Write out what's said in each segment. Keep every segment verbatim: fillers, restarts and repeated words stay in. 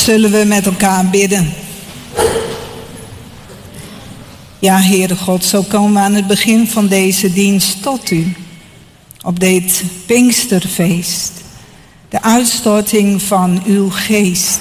Zullen we met elkaar bidden? Ja, Heere God, zo komen we aan het begin van deze dienst tot u. Op dit Pinksterfeest. De uitstorting van uw geest.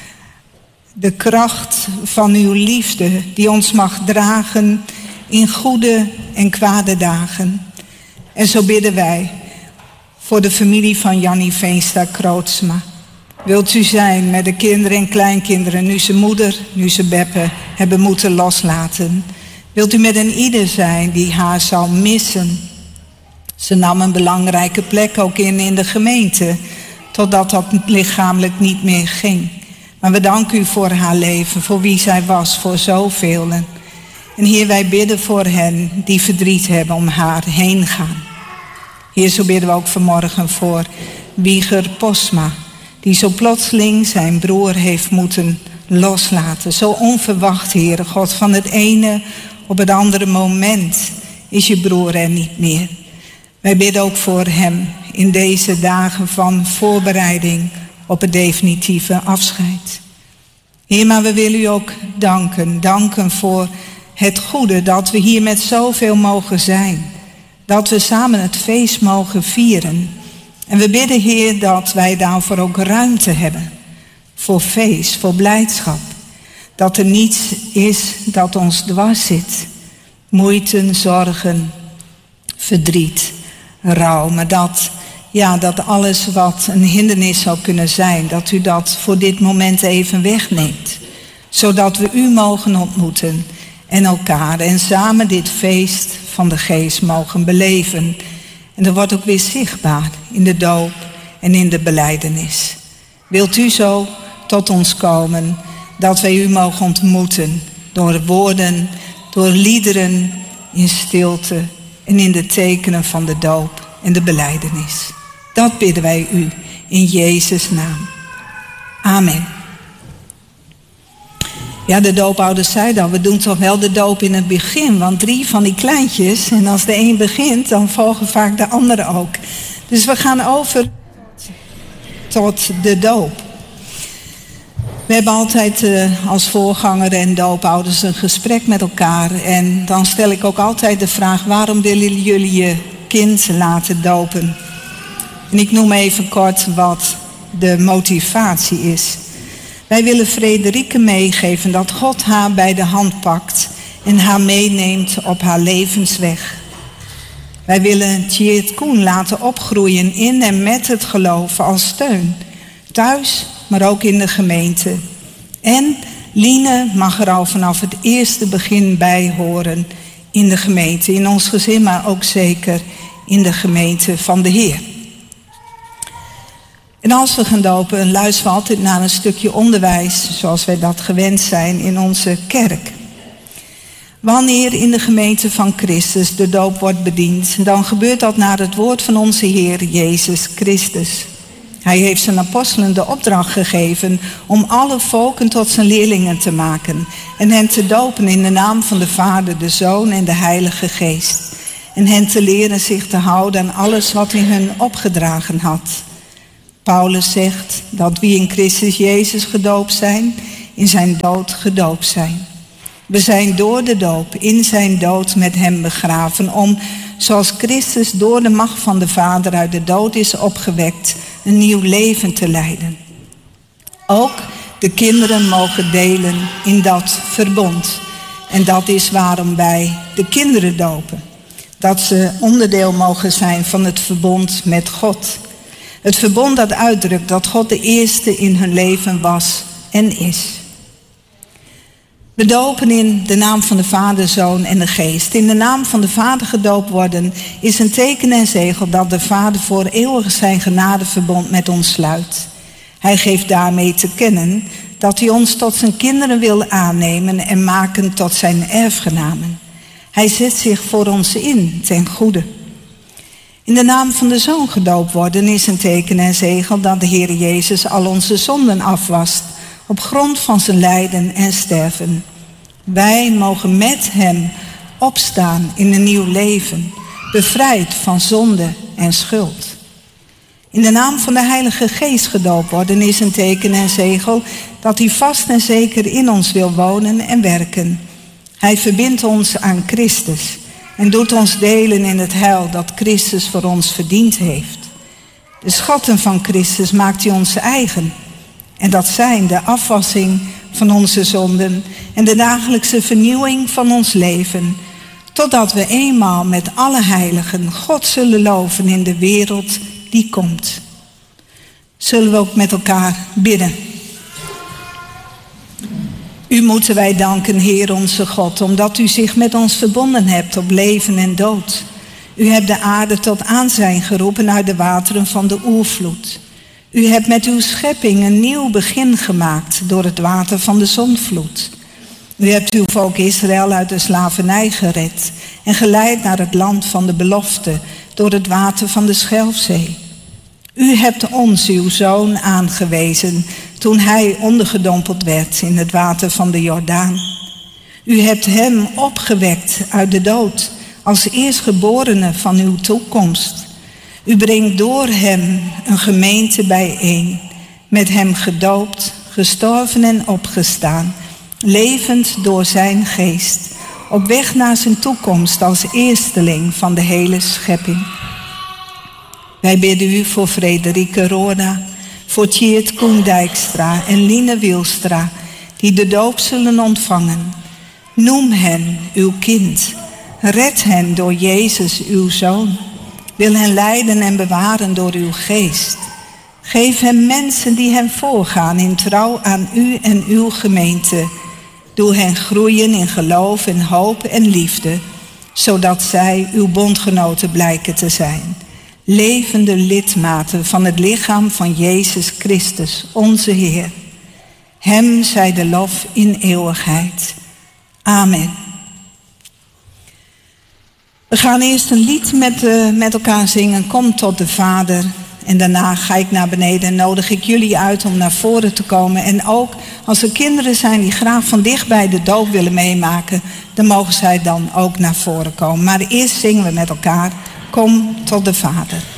De kracht van uw liefde die ons mag dragen in goede en kwade dagen. En zo bidden wij voor de familie van Jannie Veenstra-Krootsma. Wilt u zijn met de kinderen en kleinkinderen, nu ze moeder, nu ze Beppe hebben moeten loslaten. Wilt u met een ieder zijn die haar zal missen. Ze nam een belangrijke plek ook in in de gemeente, totdat dat lichamelijk niet meer ging. Maar we danken u voor haar leven, voor wie zij was, voor zoveel. En Heer, wij bidden voor hen die verdriet hebben om haar heen gaan. Heer, zo bidden we ook vanmorgen voor Wieger Posma, die zo plotseling zijn broer heeft moeten loslaten. Zo onverwacht, Heere God, van het ene op het andere moment is je broer er niet meer. Wij bidden ook voor hem in deze dagen van voorbereiding op het definitieve afscheid. Heer, maar we willen u ook danken. Danken voor het goede dat we hier met zoveel mogen zijn. Dat we samen het feest mogen vieren. En we bidden, Heer, dat wij daarvoor ook ruimte hebben. Voor feest, voor blijdschap. Dat er niets is dat ons dwars zit. Moeite, zorgen, verdriet, rouw. Maar dat, ja, dat alles wat een hindernis zou kunnen zijn, dat u dat voor dit moment even wegneemt. Zodat we u mogen ontmoeten en elkaar. En samen dit feest van de geest mogen beleven. En dat wordt ook weer zichtbaar in de doop en in de belijdenis. Wilt u zo tot ons komen, dat wij u mogen ontmoeten door woorden, door liederen, in stilte en in de tekenen van de doop en de belijdenis. Dat bidden wij u in Jezus' naam. Amen. Ja, de doopouders zeiden al, we doen toch wel de doop in het begin, want drie van die kleintjes, en als de een begint, dan volgen vaak de anderen ook. Dus we gaan over tot de doop. We hebben altijd uh, als voorganger en doopouders een gesprek met elkaar. En dan stel ik ook altijd de vraag, waarom willen jullie je kind laten dopen? En ik noem even kort wat de motivatie is. Wij willen Frederike meegeven dat God haar bij de hand pakt en haar meeneemt op haar levensweg. Wij willen Tjeerd Koen laten opgroeien in en met het geloof als steun. Thuis, maar ook in de gemeente. En Line mag er al vanaf het eerste begin bij horen in de gemeente. In ons gezin, maar ook zeker in de gemeente van de Heer. En als we gaan dopen, luisteren we altijd naar een stukje onderwijs, zoals wij dat gewend zijn in onze kerk. Wanneer in de gemeente van Christus de doop wordt bediend, dan gebeurt dat naar het woord van onze Heer Jezus Christus. Hij heeft zijn apostelen de opdracht gegeven om alle volken tot zijn leerlingen te maken en hen te dopen in de naam van de Vader, de Zoon en de Heilige Geest. En hen te leren zich te houden aan alles wat hij hun opgedragen had. Paulus zegt dat wie in Christus Jezus gedoopt zijn, in zijn dood gedoopt zijn. We zijn door de doop in zijn dood met hem begraven om, zoals Christus door de macht van de Vader uit de dood is opgewekt, een nieuw leven te leiden. Ook de kinderen mogen delen in dat verbond. En dat is waarom wij de kinderen dopen. Dat ze onderdeel mogen zijn van het verbond met God. Het verbond dat uitdrukt dat God de eerste in hun leven was en is. We dopen in de naam van de Vader, Zoon en de Geest. In de naam van de Vader gedoopt worden is een teken en zegel dat de Vader voor eeuwig zijn genadeverbond met ons sluit. Hij geeft daarmee te kennen dat hij ons tot zijn kinderen wil aannemen en maken tot zijn erfgenamen. Hij zet zich voor ons in ten goede. In de naam van de Zoon gedoopt worden is een teken en zegel dat de Heer Jezus al onze zonden afwast op grond van zijn lijden en sterven. Wij mogen met hem opstaan in een nieuw leven, bevrijd van zonde en schuld. In de naam van de Heilige Geest gedoopt worden is een teken en zegel dat hij vast en zeker in ons wil wonen en werken. Hij verbindt ons aan Christus en doet ons delen in het heil dat Christus voor ons verdiend heeft. De schatten van Christus maakt hij ons eigen. En dat zijn de afwassing van onze zonden en de dagelijkse vernieuwing van ons leven, totdat we eenmaal met alle heiligen God zullen loven in de wereld die komt. Zullen we ook met elkaar bidden. U moeten wij danken, Heer onze God, omdat u zich met ons verbonden hebt op leven en dood. U hebt de aarde tot aanzijn geroepen uit de wateren van de oervloed. U hebt met uw schepping een nieuw begin gemaakt door het water van de zondvloed. U hebt uw volk Israël uit de slavernij gered en geleid naar het land van de belofte door het water van de Schelfzee. U hebt ons, uw zoon, aangewezen toen hij ondergedompeld werd in het water van de Jordaan. U hebt hem opgewekt uit de dood als eerstgeborene van uw toekomst. U brengt door hem een gemeente bijeen, met hem gedoopt, gestorven en opgestaan, levend door zijn geest, op weg naar zijn toekomst als eersteling van de hele schepping. Wij bidden u voor Frederike Roda, voor Tjeerd Koen Dijkstra en Line Wielstra, die de doop zullen ontvangen. Noem hen uw kind, red hen door Jezus uw Zoon. Wil hen leiden en bewaren door uw geest. Geef hem mensen die hen voorgaan in trouw aan u en uw gemeente. Doe hen groeien in geloof en hoop en liefde, zodat zij uw bondgenoten blijken te zijn. Levende lidmaten van het lichaam van Jezus Christus, onze Heer. Hem zij de lof in eeuwigheid. Amen. We gaan eerst een lied met, uh, met elkaar zingen, Kom tot de Vader. En daarna ga ik naar beneden en nodig ik jullie uit om naar voren te komen. En ook als er kinderen zijn die graag van dichtbij de doop willen meemaken, dan mogen zij dan ook naar voren komen. Maar eerst zingen we met elkaar, Kom tot de Vader.